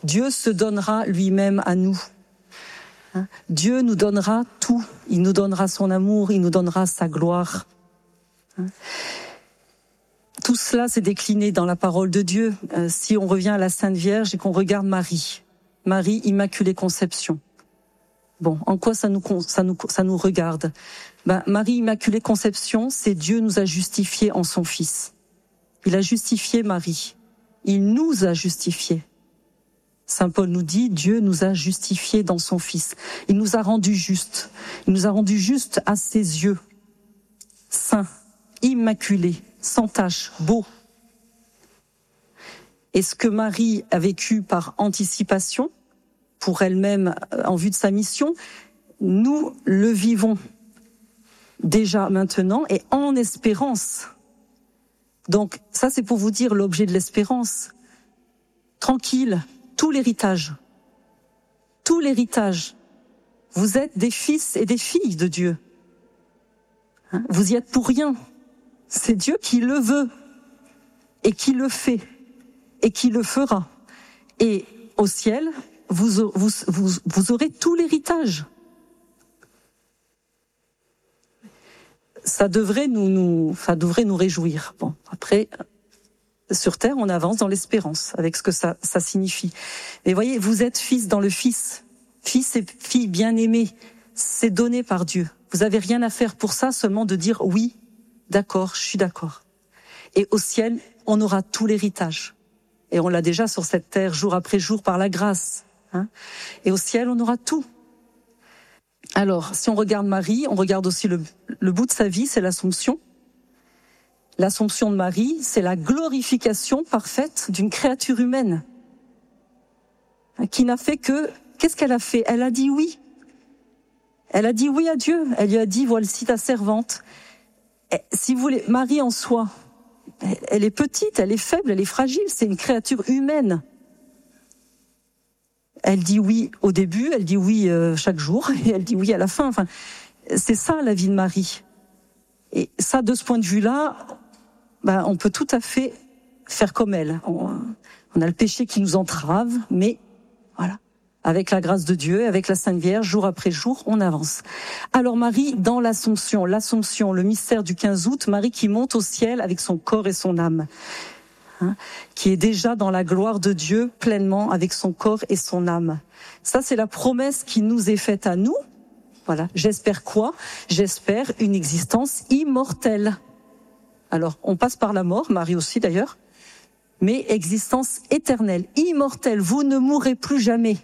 Dieu se donnera lui-même à nous. Dieu nous donnera tout. Il nous donnera son amour, il nous donnera sa gloire. Tout cela s'est décliné dans la parole de Dieu. Si on revient à la Sainte Vierge et qu'on regarde Marie, Marie, Immaculée Conception. Bon, en quoi ça nous regarde ? Marie, Immaculée Conception, c'est Dieu nous a justifiés en son Fils. Il a justifié Marie. Il nous a justifiés. Saint Paul nous dit, Dieu nous a justifiés dans son Fils. Il nous a rendus justes. Il nous a rendus justes à ses yeux. Saints, immaculés, sans tache, beaux. Et ce que Marie a vécu par anticipation, pour elle-même, en vue de sa mission, nous le vivons déjà maintenant et en espérance. Donc ça, c'est pour vous dire l'objet de l'espérance. Tranquille, tout l'héritage. Vous êtes des fils et des filles de Dieu. Vous y êtes pour rien. C'est Dieu qui le veut et qui le fait et qui le fera. Et au ciel, vous aurez tout l'héritage. Ça devrait nous réjouir. Bon, après, sur terre, on avance dans l'espérance, avec ce que ça signifie. Mais voyez, vous êtes fils dans le Fils. Fils et fille bien-aimés. C'est donné par Dieu. Vous avez rien à faire pour ça, seulement de dire oui, d'accord, je suis d'accord. Et au ciel, on aura tout l'héritage. Et on l'a déjà sur cette terre, jour après jour, par la grâce. Et au ciel, on aura tout. Alors, si on regarde Marie, on regarde aussi le bout de sa vie, c'est l'Assomption. L'Assomption de Marie, c'est la glorification parfaite d'une créature humaine qui n'a fait que... Qu'est-ce qu'elle a fait ? Elle a dit oui. Elle a dit oui à Dieu. Elle lui a dit, voici ta servante. Et, si vous voulez, Marie en soi, elle est petite, elle est faible, elle est fragile, c'est une créature humaine. Elle dit oui au début, elle dit oui chaque jour, et elle dit oui à la fin. Enfin, c'est ça la vie de Marie. Et ça, de ce point de vue-là, on peut tout à fait faire comme elle. On a le péché qui nous entrave, mais voilà, avec la grâce de Dieu, avec la Sainte Vierge, jour après jour, on avance. Alors Marie, dans l'Assomption, le mystère du 15 août, Marie qui monte au ciel avec son corps et son âme. Qui est déjà dans la gloire de Dieu pleinement avec son corps et son âme. Ça, c'est la promesse qui nous est faite à nous. Voilà. J'espère quoi ? J'espère une existence immortelle. Alors, on passe par la mort, Marie aussi d'ailleurs, mais existence éternelle, immortelle. Vous ne mourrez plus jamais.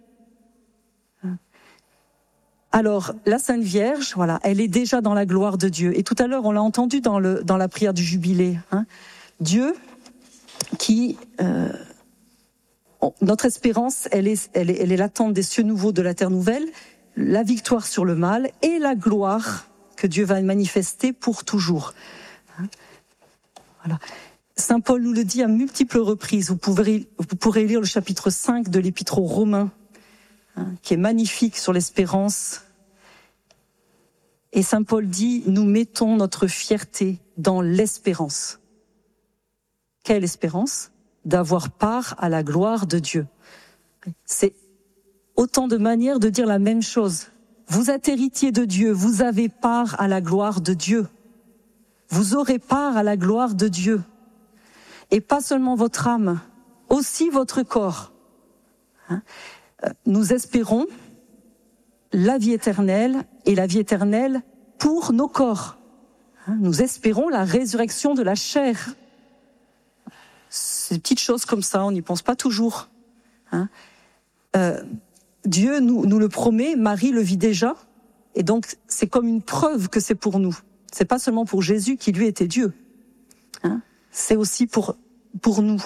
Alors, la Sainte Vierge, voilà, elle est déjà dans la gloire de Dieu. Et tout à l'heure, on l'a entendu dans la prière du Jubilé. Dieu qui notre espérance, elle est l'attente des cieux nouveaux, de la terre nouvelle, la victoire sur le mal et la gloire que Dieu va manifester pour toujours. Voilà. Saint Paul nous le dit à multiples reprises. Vous pourrez lire le chapitre 5 de l'Épître aux Romains, qui est magnifique sur l'espérance. Et Saint Paul dit, nous mettons notre fierté dans l'espérance. Quelle espérance ? D'avoir part à la gloire de Dieu. C'est autant de manières de dire la même chose. Vous êtes héritiers de Dieu, vous avez part à la gloire de Dieu. Vous aurez part à la gloire de Dieu. Et pas seulement votre âme, aussi votre corps. Nous espérons la vie éternelle et la vie éternelle pour nos corps. Nous espérons la résurrection de la chair. Ces petites choses comme ça, on n'y pense pas toujours. Dieu nous le promet, Marie le vit déjà, et donc c'est comme une preuve que c'est pour nous. C'est pas seulement pour Jésus qui lui était Dieu. C'est aussi pour nous.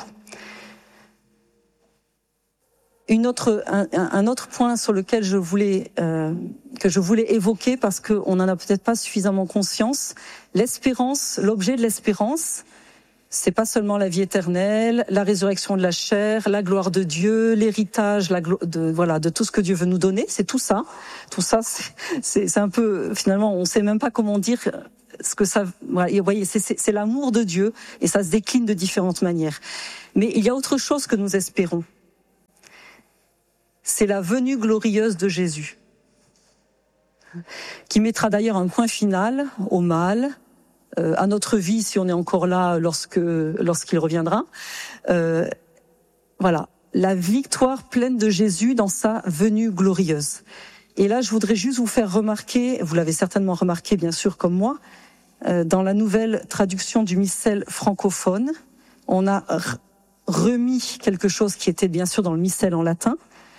Un autre point sur lequel que je voulais évoquer, parce qu'on n'en a peut-être pas suffisamment conscience, l'espérance, l'objet de l'espérance, c'est pas seulement la vie éternelle, la résurrection de la chair, la gloire de Dieu, l'héritage, de tout ce que Dieu veut nous donner, c'est tout ça. Tout ça, c'est un peu, finalement, on sait même pas comment dire ce que ça, voilà, vous voyez, c'est l'amour de Dieu, et ça se décline de différentes manières. Mais il y a autre chose que nous espérons. c'est la venue glorieuse de Jésus, qui mettra d'ailleurs un point final au mal, à notre vie si on est encore là lorsqu'il reviendra. Voilà, la victoire pleine de Jésus dans sa venue glorieuse. Et là, je voudrais juste vous faire remarquer, vous l'avez certainement remarqué bien sûr comme moi, dans la nouvelle traduction du missel francophone, on a remis quelque chose qui était bien sûr dans le missel en latin.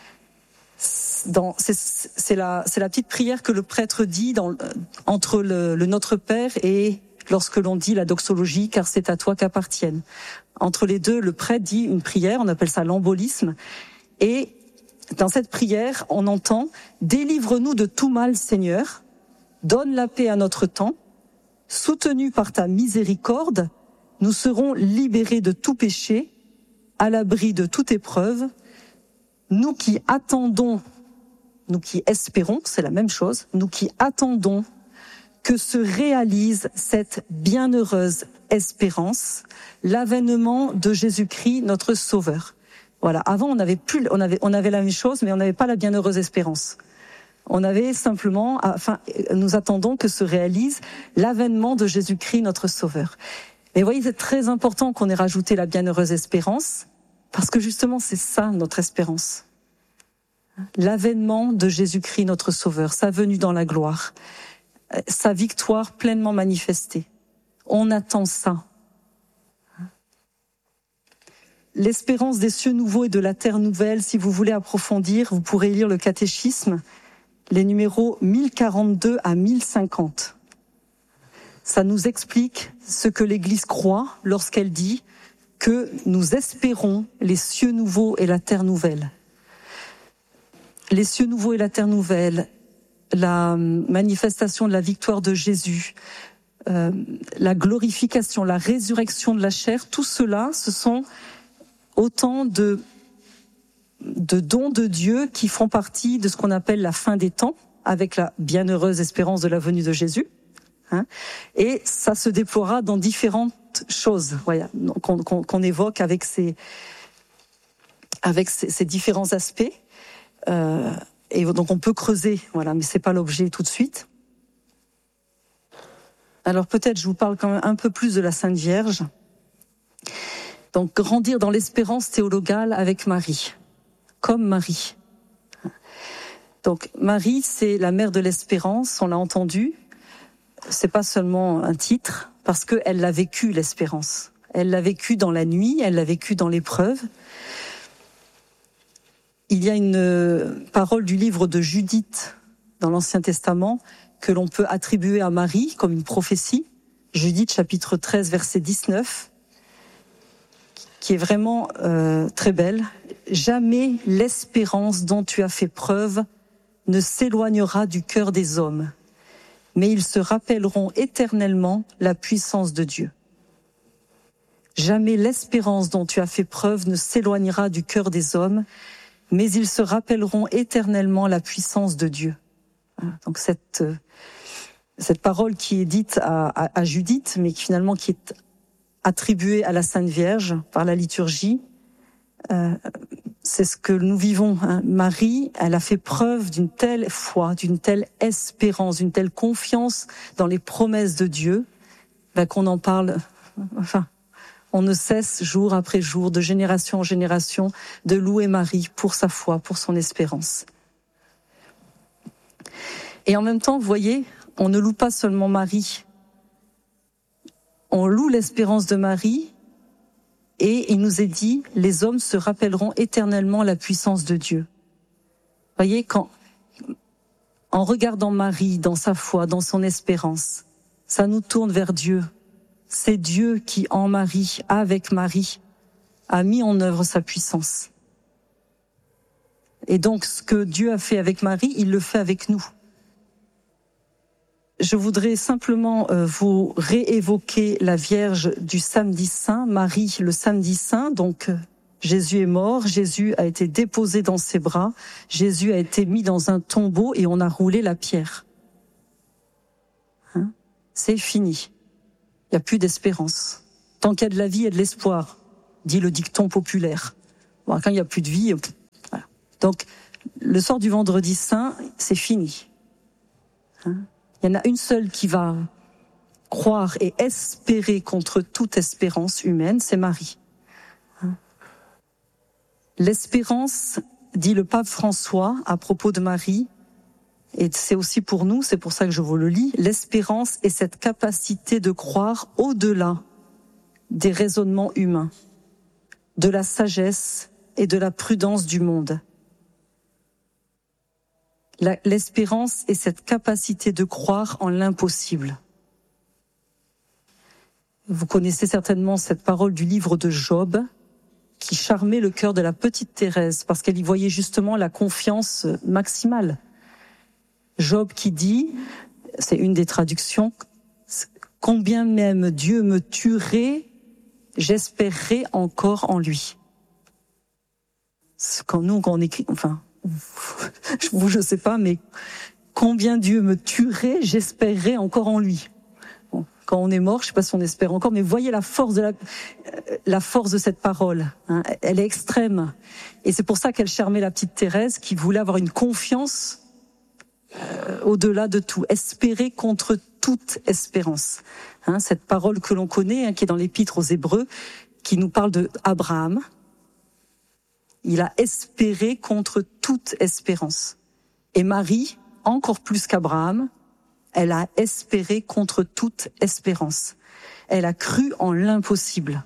C'est la petite prière que le prêtre dit entre le Notre Père et lorsque l'on dit la doxologie, car c'est à toi qu'appartiennent. Entre les deux, le prêtre dit une prière, on appelle ça l'embolisme, et dans cette prière, on entend « Délivre-nous de tout mal, Seigneur, donne la paix à notre temps, soutenus par ta miséricorde, nous serons libérés de tout péché, à l'abri de toute épreuve, nous qui attendons, nous qui espérons, c'est la même chose, nous qui attendons que se réalise cette bienheureuse espérance, l'avènement de Jésus-Christ, notre Sauveur. » Voilà. Avant, on avait la même chose, mais on n'avait pas la bienheureuse espérance. On avait simplement, nous attendons que se réalise l'avènement de Jésus-Christ, notre Sauveur. Mais vous voyez, c'est très important qu'on ait rajouté la bienheureuse espérance, parce que justement, c'est ça notre espérance. L'avènement de Jésus-Christ, notre Sauveur, sa venue dans la gloire, sa victoire pleinement manifestée. On attend ça. L'espérance des cieux nouveaux et de la terre nouvelle, si vous voulez approfondir, vous pourrez lire le catéchisme, les numéros 1042 à 1050. Ça nous explique ce que l'Église croit lorsqu'elle dit que nous espérons les cieux nouveaux et la terre nouvelle. Les cieux nouveaux et la terre nouvelle, la manifestation de la victoire de Jésus, la glorification, la résurrection de la chair, tout cela, ce sont autant de dons de Dieu qui font partie de ce qu'on appelle la fin des temps, avec la bienheureuse espérance de la venue de Jésus. Et ça se déploiera dans différentes choses, voilà, qu'on évoque avec ces différents aspects. Et donc on peut creuser, voilà, mais c'est pas l'objet tout de suite. Alors peut-être je vous parle quand même un peu plus de la Sainte Vierge. Donc grandir dans l'espérance théologale avec Marie, comme Marie. Donc Marie, c'est la mère de l'espérance, on l'a entendu. C'est pas seulement un titre, parce qu'elle l'a vécu, l'espérance. Elle l'a vécu dans la nuit, elle l'a vécu dans l'épreuve. Il y a une parole du livre de Judith dans l'Ancien Testament que l'on peut attribuer à Marie comme une prophétie. Judith, chapitre 13, verset 19, qui est vraiment très belle. « Jamais l'espérance dont tu as fait preuve ne s'éloignera du cœur des hommes, mais ils se rappelleront éternellement la puissance de Dieu. » Jamais l'espérance dont tu as fait preuve ne s'éloignera du cœur des hommes, mais ils se rappelleront éternellement la puissance de Dieu. Donc cette parole qui est dite à Judith, mais qui finalement qui est attribuée à la Sainte Vierge par la liturgie, c'est ce que nous vivons. Marie, elle a fait preuve d'une telle foi, d'une telle espérance, d'une telle confiance dans les promesses de Dieu, qu'on en parle. On ne cesse jour après jour, de génération en génération, de louer Marie pour sa foi, pour son espérance. Et en même temps, vous voyez, on ne loue pas seulement Marie. On loue l'espérance de Marie, et il nous est dit, les hommes se rappelleront éternellement la puissance de Dieu. Vous voyez, en regardant Marie dans sa foi, dans son espérance, ça nous tourne vers Dieu. C'est Dieu qui, en Marie, avec Marie, a mis en œuvre sa puissance. Et donc, ce que Dieu a fait avec Marie, il le fait avec nous. Je voudrais simplement vous réévoquer la Vierge du samedi saint, Marie le samedi saint. Donc, Jésus est mort, Jésus a été déposé dans ses bras, Jésus a été mis dans un tombeau et on a roulé la pierre. C'est fini. Il n'y a plus d'espérance. Tant qu'il y a de la vie, il y a de l'espoir, dit le dicton populaire. Bon, quand il n'y a plus de vie, voilà. Donc, le soir du vendredi saint, c'est fini. Il y en a une seule qui va croire et espérer contre toute espérance humaine, c'est Marie. L'espérance, dit le pape François à propos de Marie, et c'est aussi pour nous, c'est pour ça que je vous le lis, l'espérance est cette capacité de croire au-delà des raisonnements humains, de la sagesse et de la prudence du monde. L'espérance est cette capacité de croire en l'impossible. Vous connaissez certainement cette parole du livre de Job, qui charmait le cœur de la petite Thérèse, parce qu'elle y voyait justement la confiance maximale. Job qui dit, c'est une des traductions, « Combien même Dieu me tuerait, j'espérerai encore en lui. » Quand on écrit, enfin, je sais pas, mais combien Dieu me tuerait, j'espérerai encore en lui. Bon, quand on est mort, je sais pas si on espère encore, mais voyez la force de cette parole. Hein, elle est extrême. Et c'est pour ça qu'elle charmait la petite Thérèse, qui voulait avoir une confiance au-delà de tout, espérer contre toute espérance. Hein, cette parole que l'on connaît, hein, qui est dans l'Épître aux Hébreux, qui nous parle de Abraham. Il a espéré contre toute espérance. Et Marie, encore plus qu'Abraham, elle a espéré contre toute espérance. Elle a cru en l'impossible.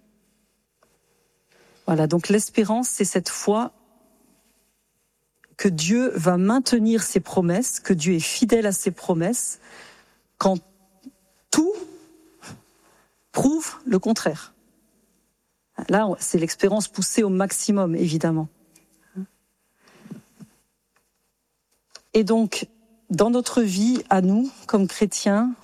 Voilà, donc l'espérance, c'est cette foi que Dieu va maintenir ses promesses, que Dieu est fidèle à ses promesses, quand tout prouve le contraire. Là, c'est l'espérance poussée au maximum, évidemment. Et donc, dans notre vie, à nous, comme chrétiens,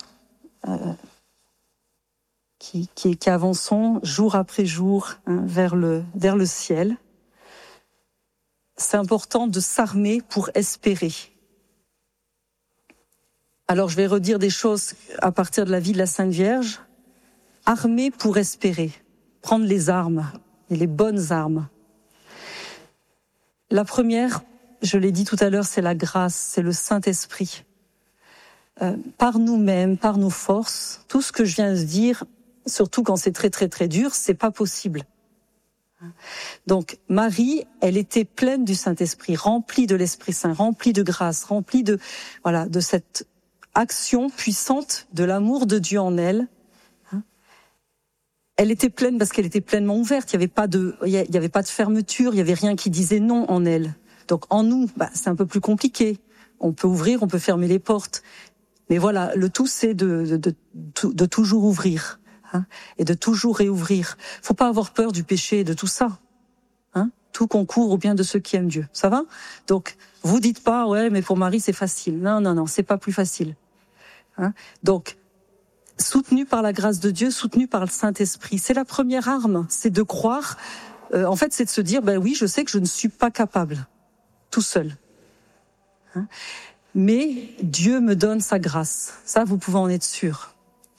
qui avançons jour après jour, hein, vers le ciel, c'est important de s'armer pour espérer. Alors, je vais redire des choses à partir de la vie de la Sainte Vierge. Armer pour espérer. Prendre les armes, et les bonnes armes. La première, je l'ai dit tout à l'heure, c'est la grâce, c'est le Saint-Esprit. Par nous-mêmes, par nos forces, tout ce que je viens de dire, surtout quand c'est très très très dur, c'est pas possible. Donc Marie, elle était pleine du Saint-Esprit, remplie de l'Esprit Saint, remplie de grâce, remplie de cette action puissante de l'amour de Dieu en elle. Elle était pleine parce qu'elle était pleinement ouverte. Il y avait pas de fermeture. Il y avait rien qui disait non en elle. Donc en nous, c'est un peu plus compliqué. On peut ouvrir, on peut fermer les portes. Mais voilà, le tout c'est de toujours ouvrir, hein, et de toujours réouvrir. Faut pas avoir peur du péché et de tout ça. Hein. Tout concourt au bien de ceux qui aiment Dieu. Ça va? Donc vous dites pas ouais, mais pour Marie c'est facile. Non, c'est pas plus facile. Hein. Donc soutenu par la grâce de Dieu, soutenu par le Saint-Esprit. C'est la première arme, c'est de croire, en fait c'est de se dire, oui, je sais que je ne suis pas capable, tout seul. Hein? Mais Dieu me donne sa grâce, ça vous pouvez en être sûr.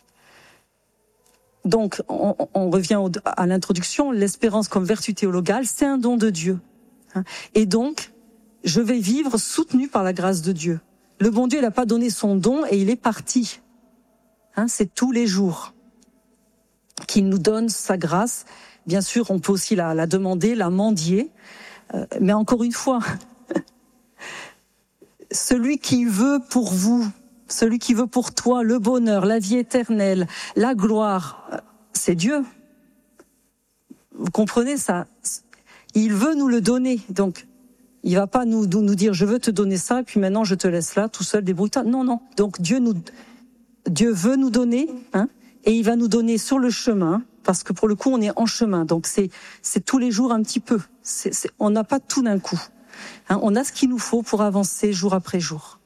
Donc on revient à l'introduction, l'espérance comme vertu théologale, c'est un don de Dieu. Hein? Et donc, je vais vivre soutenu par la grâce de Dieu. Le bon Dieu, il n'a pas donné son don et il est parti. Hein, c'est tous les jours qu'il nous donne sa grâce. Bien sûr, on peut aussi la demander, la mendier. Mais encore une fois, celui qui veut pour vous, celui qui veut pour toi le bonheur, la vie éternelle, la gloire, c'est Dieu. Vous comprenez ça? Il veut nous le donner. Donc, il va pas nous dire, je veux te donner ça, et puis maintenant je te laisse là, tout seul, débrouille-toi. Non. Donc Dieu veut nous donner, hein, et il va nous donner sur le chemin, parce que pour le coup, on est en chemin. Donc c'est tous les jours un petit peu. On n'a pas tout d'un coup. Hein, on a ce qu'il nous faut pour avancer jour après jour.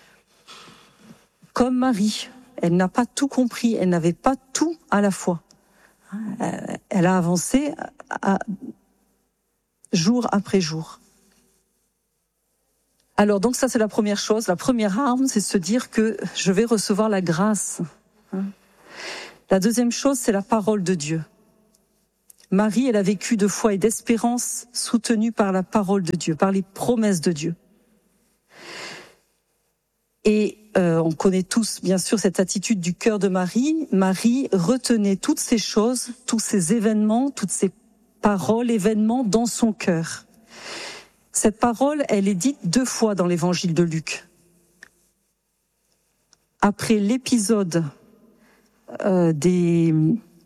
Comme Marie, elle n'a pas tout compris, elle n'avait pas tout à la fois. Elle a avancé jour après jour. Alors donc ça c'est la première chose, la première arme, c'est se dire que je vais recevoir la grâce. La deuxième chose, c'est la parole de Dieu. Marie, elle a vécu de foi et d'espérance soutenue par la parole de Dieu, par les promesses de Dieu. Et on connaît tous, bien sûr, cette attitude du cœur de Marie. Marie retenait toutes ces choses, tous ces événements, toutes ces paroles, événements dans son cœur. Cette parole, elle est dite 2 fois dans l'évangile de Luc. Après l'épisode des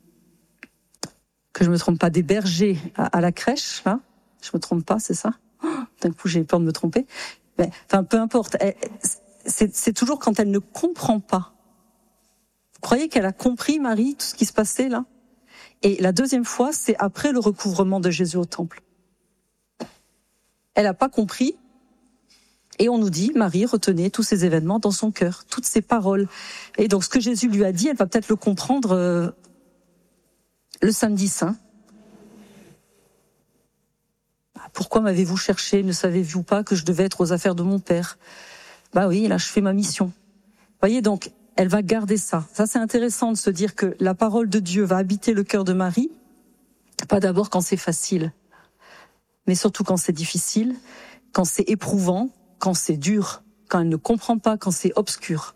bergers à la crèche, là, je me trompe pas, c'est ça? D'un coup, j'ai peur de me tromper. Mais, enfin, peu importe. C'est toujours quand elle ne comprend pas. Vous croyez qu'elle a compris, Marie, tout ce qui se passait là? Et la deuxième fois, c'est après le recouvrement de Jésus au temple. Elle n'a pas compris. Et on nous dit, Marie retenait tous ces événements dans son cœur, toutes ces paroles. Et donc, ce que Jésus lui a dit, elle va peut-être le comprendre le samedi saint. Pourquoi m'avez-vous cherché? Ne savez-vous pas que je devais être aux affaires de mon Père? Bah oui, là, je fais ma mission. Vous voyez, donc, elle va garder ça. Ça, c'est intéressant de se dire que la parole de Dieu va habiter le cœur de Marie, pas d'abord quand c'est facile, mais surtout quand c'est difficile, quand c'est éprouvant, quand c'est dur, quand elle ne comprend pas, quand c'est obscur.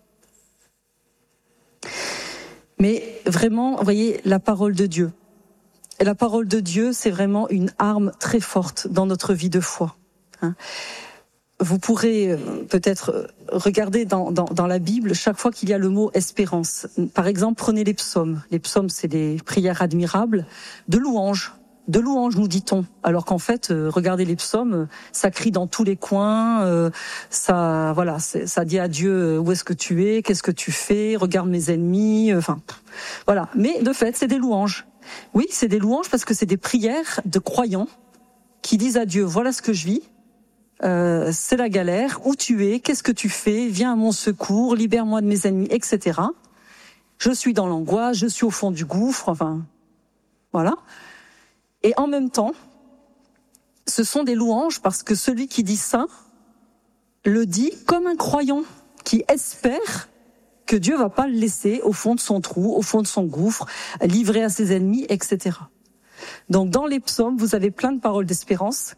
Mais vraiment, vous voyez, la parole de Dieu. Et la parole de Dieu, c'est vraiment une arme très forte dans notre vie de foi. Vous pourrez peut-être regarder dans la Bible chaque fois qu'il y a le mot espérance. Par exemple, prenez les psaumes. Les psaumes, c'est des prières admirables de louanges. De louanges, nous dit-on. Alors qu'en fait, regardez les psaumes, ça crie dans tous les coins, ça dit à Dieu où est-ce que tu es, qu'est-ce que tu fais, regarde mes ennemis, voilà. Mais de fait, c'est des louanges. Oui, c'est des louanges parce que c'est des prières de croyants qui disent à Dieu, voilà ce que je vis, c'est la galère, où tu es, qu'est-ce que tu fais, viens à mon secours, libère-moi de mes ennemis, etc. Je suis dans l'angoisse, je suis au fond du gouffre, voilà. Et en même temps, ce sont des louanges parce que celui qui dit ça le dit comme un croyant qui espère que Dieu va pas le laisser au fond de son trou, au fond de son gouffre, livré à ses ennemis, etc. Donc dans les psaumes, vous avez plein de paroles d'espérance.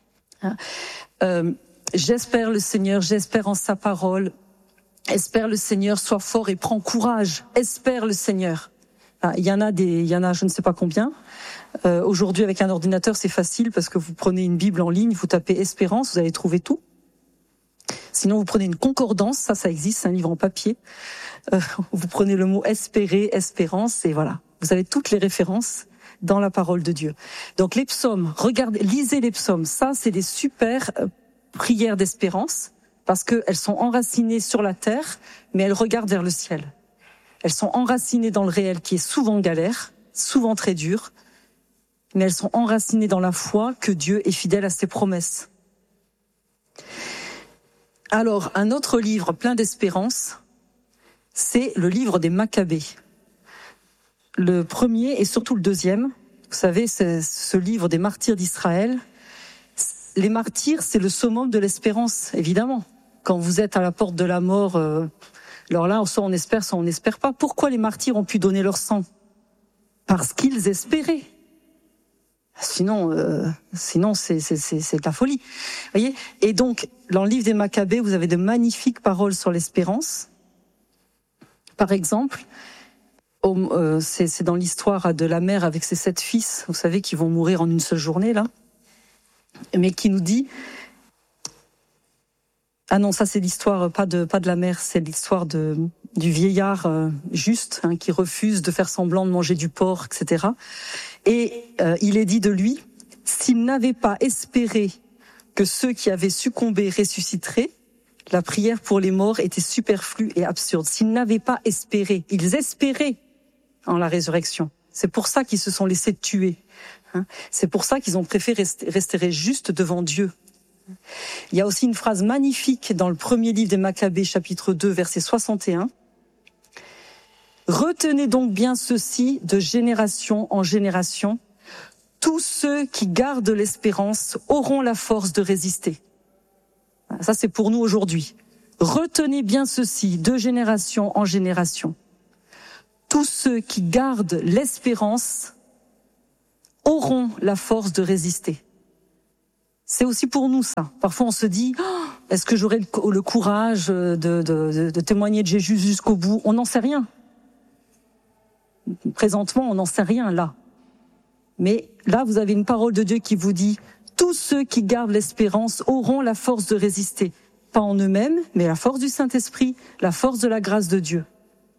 J'espère le Seigneur, j'espère en sa parole. Espère le Seigneur, sois fort et prends courage. Espère le Seigneur. Il y en a je ne sais pas combien. Aujourd'hui, avec un ordinateur, c'est facile parce que vous prenez une Bible en ligne, vous tapez espérance, vous allez trouver tout. Sinon, vous prenez une concordance, ça existe, c'est un livre en papier. Vous prenez le mot espérer, espérance, et voilà. Vous avez toutes les références dans la parole de Dieu. Donc les psaumes, lisez les psaumes. Ça, c'est des super prières d'espérance parce qu'elles sont enracinées sur la terre, mais elles regardent vers le ciel. Elles sont enracinées dans le réel qui est souvent galère, souvent très dur, mais elles sont enracinées dans la foi que Dieu est fidèle à ses promesses. Alors, un autre livre plein d'espérance, c'est le livre des Maccabées. Le premier et surtout le deuxième, vous savez, c'est ce livre des martyrs d'Israël. Les martyrs, c'est le summum de l'espérance, évidemment. Quand vous êtes à la porte de la mort, alors là, soit on espère, soit on n'espère pas. Pourquoi les martyrs ont pu donner leur sang? Parce qu'ils espéraient. Sinon, c'est de la folie. Voyez. Et donc, dans le livre des Maccabées, vous avez de magnifiques paroles sur l'espérance. Par exemple, c'est dans l'histoire de la mère avec ses 7 fils, vous savez, qui vont mourir en une seule journée, là. Mais qui nous dit... Ah non, ça c'est l'histoire, pas de la mère, c'est l'histoire du vieillard juste, qui refuse de faire semblant de manger du porc, etc. Et il est dit de lui, s'il n'avait pas espéré que ceux qui avaient succombé ressusciteraient, la prière pour les morts était superflue et absurde. S'ils n'avaient pas espéré, ils espéraient en la résurrection. C'est pour ça qu'ils se sont laissés tuer. C'est pour ça qu'ils ont préféré rester justes devant Dieu. Il y a aussi une phrase magnifique dans le premier livre des Maccabées, chapitre 2, verset 61. « Retenez donc bien ceci de génération en génération. Tous ceux qui gardent l'espérance auront la force de résister. » Ça, c'est pour nous aujourd'hui. Retenez bien ceci de génération en génération. Tous ceux qui gardent l'espérance auront la force de résister. C'est aussi pour nous ça. Parfois on se dit, est-ce que j'aurai le courage de témoigner de Jésus jusqu'au bout? On n'en sait rien. Présentement, on n'en sait rien là. Mais là, vous avez une parole de Dieu qui vous dit, tous ceux qui gardent l'espérance auront la force de résister. Pas en eux-mêmes, mais la force du Saint-Esprit, la force de la grâce de Dieu.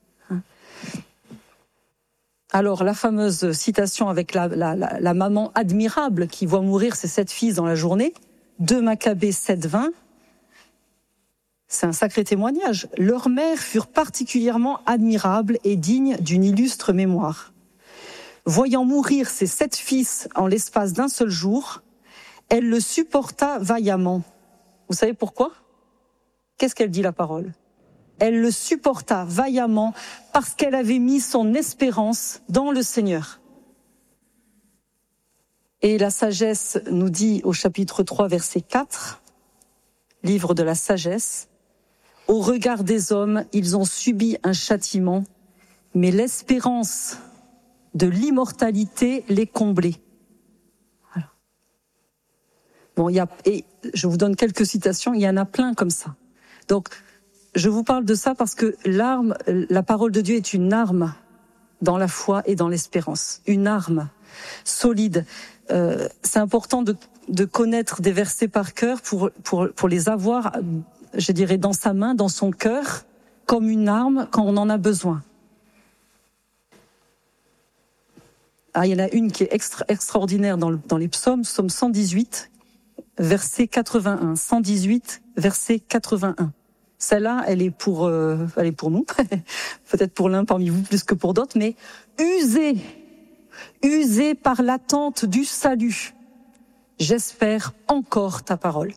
Alors, la fameuse citation avec la maman admirable qui voit mourir ses 7 fils dans la journée, 2 Maccabées 7:20, c'est un sacré témoignage. Leurs mères furent particulièrement admirables et dignes d'une illustre mémoire. Voyant mourir ses 7 fils en l'espace d'un seul jour, elle le supporta vaillamment. Vous savez pourquoi? Qu'est-ce qu'elle dit la parole? Elle le supporta vaillamment parce qu'elle avait mis son espérance dans le Seigneur. Et la sagesse nous dit au chapitre 3, verset 4, livre de la sagesse, « Au regard des hommes, ils ont subi un châtiment, mais l'espérance de l'immortalité les comblait. » Voilà. Bon, et je vous donne quelques citations, il y en a plein comme ça. Donc, je vous parle de ça parce que la parole de Dieu est une arme dans la foi et dans l'espérance. Une arme solide. C'est important de connaître des versets par cœur pour les avoir, je dirais, dans sa main, dans son cœur, comme une arme quand on en a besoin. Ah, il y en a une qui est extraordinaire dans les psaumes, psaume 118, verset 81. 118, verset 81. Celle-là, elle est pour nous, peut-être pour l'un parmi vous plus que pour d'autres, mais usé par l'attente du salut, j'espère encore ta parole.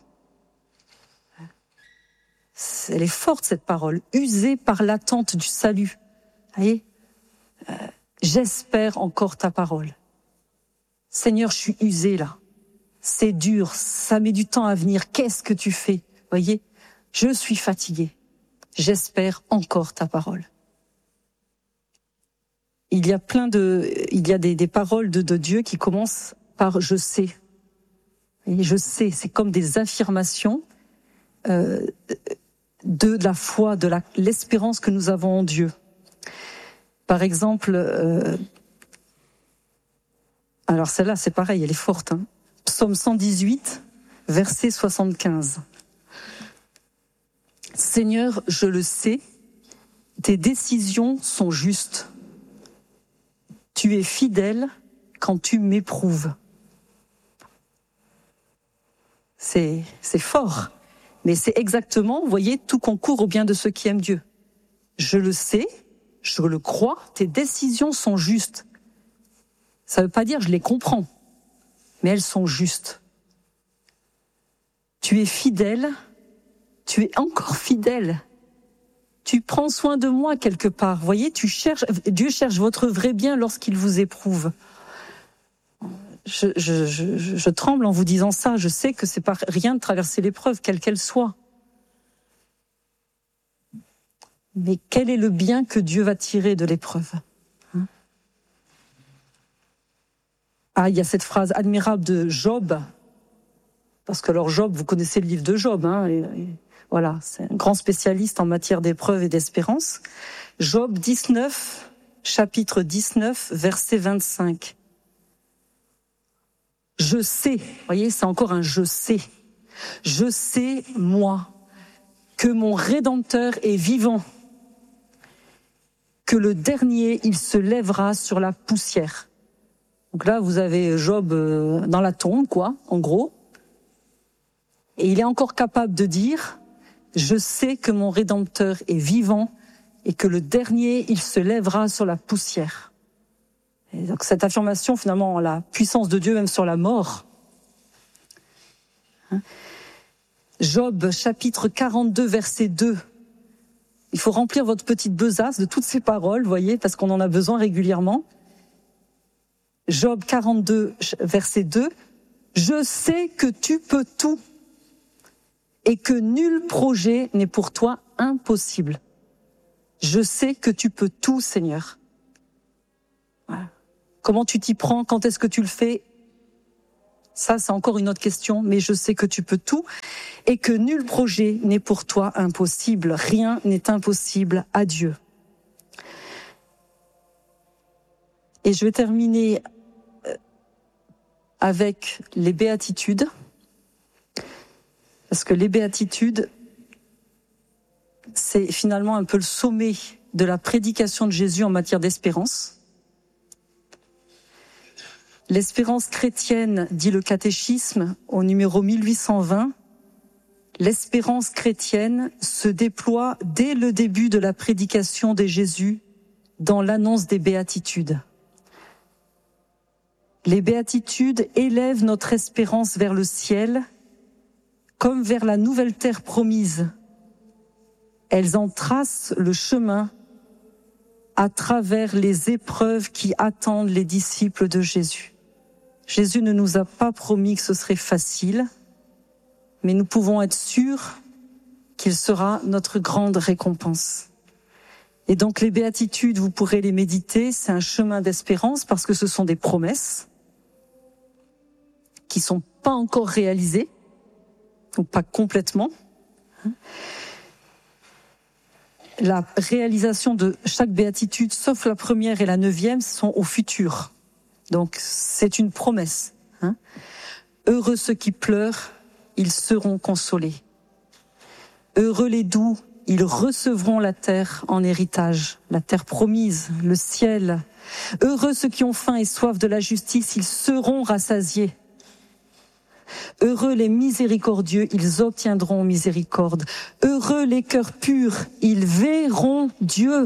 Elle est forte cette parole, usée par l'attente du salut. Vous voyez, j'espère encore ta parole. Seigneur, je suis usé là. C'est dur, ça met du temps à venir. Qu'est-ce que tu fais? Voyez, je suis fatigué. J'espère encore ta parole. Il y a des paroles de Dieu qui commencent par je sais. Et je sais, c'est comme des affirmations de la foi, de l'espérance que nous avons en Dieu. Par exemple, alors celle-là c'est pareil, elle est forte. Psaume 118, verset 75. Seigneur, je le sais, tes décisions sont justes. Tu es fidèle quand tu m'éprouves. C'est fort, mais c'est exactement, vous voyez, tout concourt au bien de ceux qui aiment Dieu. Je le sais, je le crois, tes décisions sont justes. Ça ne veut pas dire je les comprends, mais elles sont justes. Tu es fidèle, tu es encore fidèle. Tu prends soin de moi quelque part. Vous voyez, Dieu cherche votre vrai bien lorsqu'il vous éprouve. Je tremble en vous disant ça. Je sais que c'est pas rien de traverser l'épreuve, quelle qu'elle soit. Mais quel est le bien que Dieu va tirer de l'épreuve? Il y a cette phrase admirable de Job. Parce que alors Job, vous connaissez le livre de Job, voilà, c'est un grand spécialiste en matière d'épreuve et d'espérance. Job 19, chapitre 19, verset 25. Je sais, vous voyez, c'est encore un je sais. Je sais, moi, que mon Rédempteur est vivant, que le dernier, il se lèvera sur la poussière. Donc là, vous avez Job dans la tombe, quoi, en gros. Et il est encore capable de dire... Je sais que mon Rédempteur est vivant et que le dernier, il se lèvera sur la poussière. Et donc cette affirmation, finalement, la puissance de Dieu même sur la mort. Job, chapitre 42, verset 2. Il faut remplir votre petite besace de toutes ces paroles, vous voyez, parce qu'on en a besoin régulièrement. Job 42, verset 2. Je sais que tu peux tout. Et que nul projet n'est pour toi impossible. Je sais que tu peux tout, Seigneur. Voilà. Comment tu t'y prends? Quand est-ce que tu le fais? Ça, c'est encore une autre question, mais je sais que tu peux tout et que nul projet n'est pour toi impossible. Rien n'est impossible à Dieu. Et je vais terminer avec les béatitudes, parce que les béatitudes, c'est finalement un peu le sommet de la prédication de Jésus en matière d'espérance. L'espérance chrétienne, dit le catéchisme au numéro 1820, l'espérance chrétienne se déploie dès le début de la prédication de Jésus dans l'annonce des béatitudes. Les béatitudes élèvent notre espérance vers le ciel, comme vers la nouvelle terre promise. Elles en tracent le chemin à travers les épreuves qui attendent les disciples de Jésus. Jésus ne nous a pas promis que ce serait facile, mais nous pouvons être sûrs qu'il sera notre grande récompense. Et donc les béatitudes, vous pourrez les méditer, c'est un chemin d'espérance parce que ce sont des promesses qui sont pas encore réalisées, ou pas complètement. La réalisation de chaque béatitude, sauf la première et la 9e, sont au futur. Donc c'est une promesse. Heureux ceux qui pleurent, ils seront consolés. Heureux les doux, ils recevront la terre en héritage, la terre promise, le ciel. Heureux ceux qui ont faim et soif de la justice, ils seront rassasiés. Heureux les miséricordieux, ils obtiendront miséricorde. Heureux les cœurs purs, ils verront Dieu.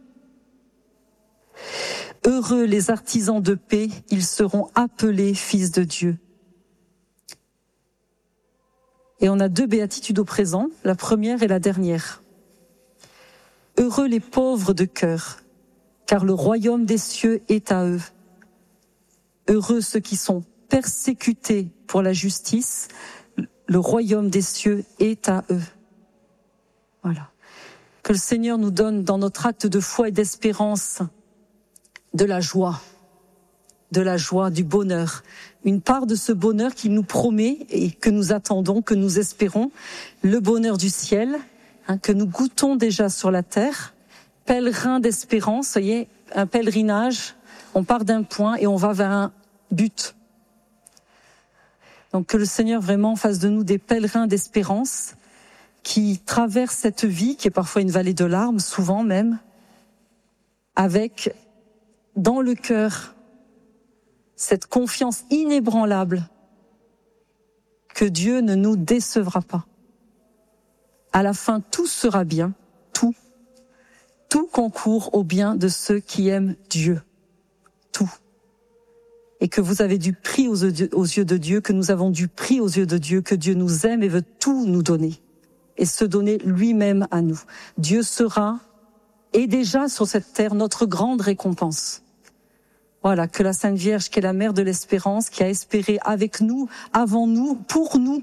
Heureux les artisans de paix, ils seront appelés fils de Dieu. Et on a 2 béatitudes au présent, la première et la dernière. Heureux les pauvres de cœur, car le royaume des cieux est à eux. Heureux ceux qui sont persécutés pour la justice, le royaume des cieux est à eux. Voilà. Que le Seigneur nous donne dans notre acte de foi et d'espérance de la joie, du bonheur. Une part de ce bonheur qu'il nous promet et que nous attendons, que nous espérons, le bonheur du ciel, que nous goûtons déjà sur la terre. Pèlerin d'espérance, vous voyez, un pèlerinage, on part d'un point et on va vers un but. Donc que le Seigneur vraiment fasse de nous des pèlerins d'espérance qui traversent cette vie, qui est parfois une vallée de larmes, souvent même, avec dans le cœur cette confiance inébranlable que Dieu ne nous décevra pas. À la fin, tout sera bien, tout concourt au bien de ceux qui aiment Dieu, tout. Et que vous avez du prix aux yeux de Dieu, que nous avons du prix aux yeux de Dieu, que Dieu nous aime et veut tout nous donner, et se donner lui-même à nous. Dieu sera, et déjà sur cette terre, notre grande récompense. Voilà, que la Sainte Vierge, qui est la mère de l'espérance, qui a espéré avec nous, avant nous, pour nous.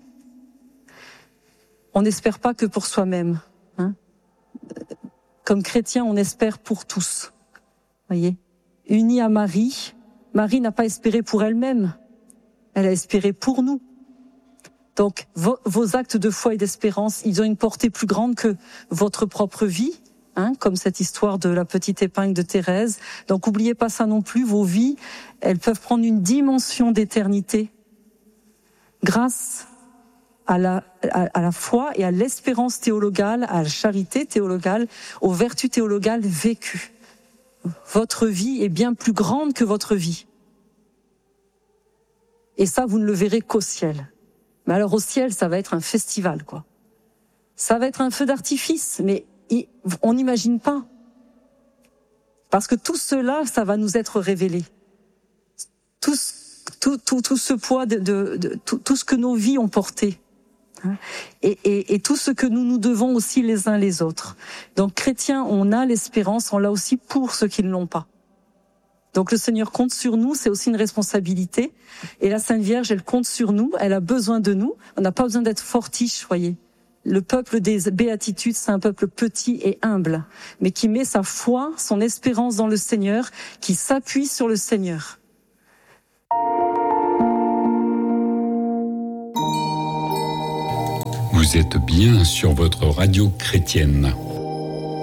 On n'espère pas que pour soi-même. Comme chrétien, on espère pour tous. Voyez, unis à Marie, Marie n'a pas espéré pour elle-même, elle a espéré pour nous. Donc, vos actes de foi et d'espérance, ils ont une portée plus grande que votre propre vie, comme cette histoire de la petite épingle de Thérèse. Donc, n'oubliez pas ça non plus, vos vies, elles peuvent prendre une dimension d'éternité grâce à la foi et à l'espérance théologale, à la charité théologale, aux vertus théologales vécues. Votre vie est bien plus grande que votre vie. Et ça, vous ne le verrez qu'au ciel. Mais alors au ciel, ça va être un festival, quoi. Ça va être un feu d'artifice, mais on n'imagine pas. Parce que tout cela, ça va nous être révélé. Tout ce poids tout ce que nos vies ont porté. Et tout ce que nous devons aussi les uns les autres. Donc chrétiens, on a l'espérance, on l'a aussi pour ceux qui ne l'ont pas. Donc le Seigneur compte sur nous, c'est aussi une responsabilité. Et la Sainte Vierge, elle compte sur nous, elle a besoin de nous. On n'a pas besoin d'être fortiche, voyez. Le peuple des béatitudes, c'est un peuple petit et humble, mais qui met sa foi, son espérance dans le Seigneur, qui s'appuie sur le Seigneur. Vous êtes bien sur votre radio chrétienne.